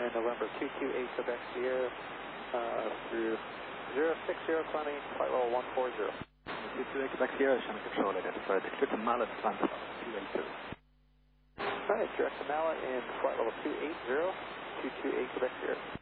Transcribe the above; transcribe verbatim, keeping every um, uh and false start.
in November two two eight Quebec Sierra uh, through zero six zero climbing flight level one four zero. two two eight Quebec Sierra, Shannon Control, identified the clear to Mallet, Atlanta, two eight two. Alright, direct to Mallet in flight level two eight zero, two two eight Quebec Sierra.